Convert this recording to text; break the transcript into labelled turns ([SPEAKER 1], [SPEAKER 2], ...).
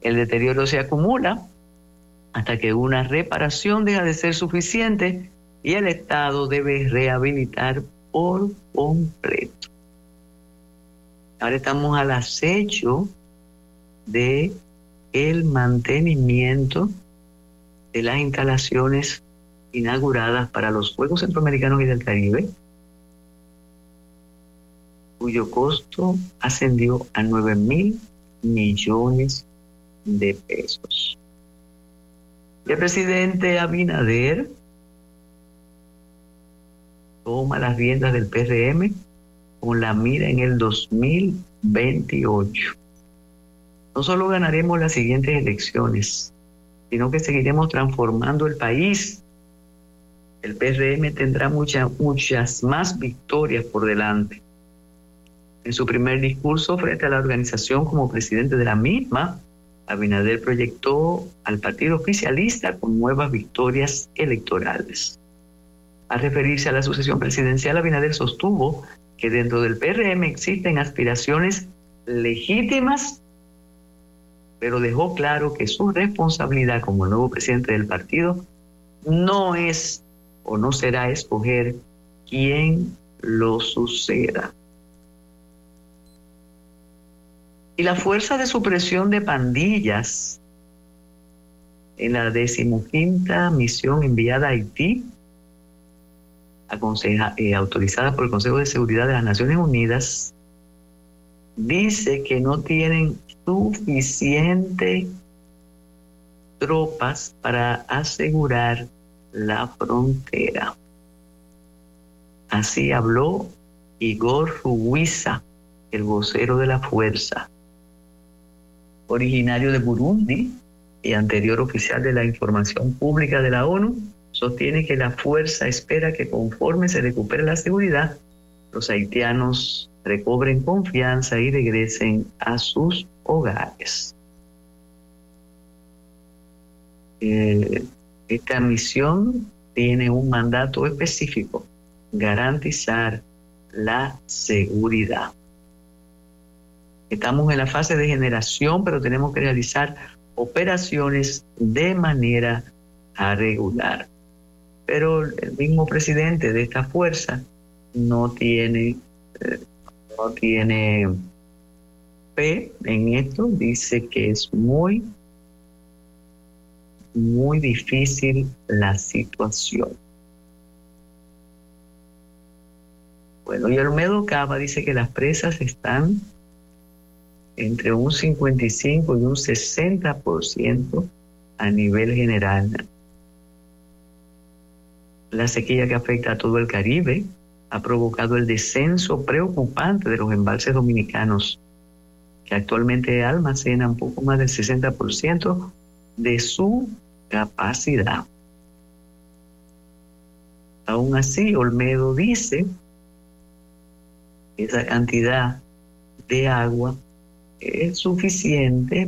[SPEAKER 1] El deterioro se acumula hasta que una reparación deja de ser suficiente y el Estado debe rehabilitar por completo. Ahora estamos al acecho de el mantenimiento de las instalaciones inauguradas para los Juegos Centroamericanos y del Caribe, cuyo costo ascendió a 9.000 millones de pesos. El presidente Abinader toma las riendas del PRM con la mira en el 2028. No solo ganaremos las siguientes elecciones, sino que seguiremos transformando el país. El PRM tendrá muchas más victorias por delante. En su primer discurso frente a la organización como presidente de la misma, Abinader proyectó al partido oficialista con nuevas victorias electorales. Al referirse a la sucesión presidencial, Abinader sostuvo que dentro del PRM existen aspiraciones legítimas, pero dejó claro que su responsabilidad como nuevo presidente del partido no es o no será escoger quién lo suceda. Y la Fuerza de Supresión de Pandillas, en la 15ª misión enviada a Haití, autorizada por el Consejo de Seguridad de las Naciones Unidas, dice que no tienen suficiente tropas para asegurar la frontera. Así habló Igor Ruiza, el vocero de la fuerza. Originario de Burundi y anterior oficial de la información pública de la ONU, sostiene que la fuerza espera que conforme se recupere la seguridad, los haitianos recobren confianza y regresen a sus hogares. Esta misión tiene un mandato específico: garantizar la seguridad. Estamos en la fase de generación, pero tenemos que realizar operaciones de manera regular. Pero el mismo presidente de esta fuerza no tiene fe en esto. Dice que es muy difícil la situación. Bueno, y Olmedo Cava dice que las presas están entre un 55 y un 60% a nivel general. La sequía que afecta a todo el Caribe ha provocado el descenso preocupante de los embalses dominicanos, que actualmente almacenan poco más del 60% de su capacidad. Aún así, Olmedo dice que esa cantidad de agua es suficiente